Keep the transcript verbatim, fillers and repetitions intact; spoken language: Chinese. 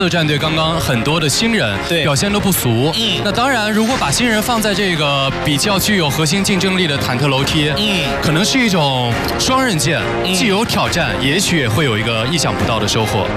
的战队刚刚很多的新人表现都不俗，嗯，那当然，如果把新人放在这个比较具有核心竞争力的忐忑楼梯，嗯，可能是一种双刃剑，既有挑战，也许也会有一个意想不到的收获。